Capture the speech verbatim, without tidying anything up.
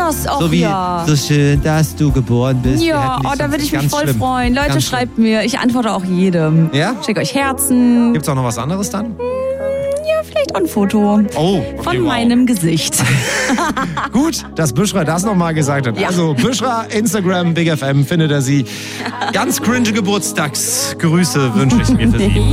das auch, So wie, ja. so schön, dass du geboren bist. Wir Ja, hätten dich oh, da sonst würde ich mich ganz voll schlimm. freuen. Leute, Ganz schreibt mir. Ich antworte auch jedem. Ja? Schickt euch Herzen. Gibt's auch noch was anderes dann? Ja, vielleicht auch ein Foto. Oh, okay, Von wow. meinem Gesicht. Gut, dass Büschra das nochmal gesagt hat. Ja. Also Büschra, Instagram, Big F M, findet er sie. Ganz cringe Geburtstagsgrüße wünsche ich mir für sie.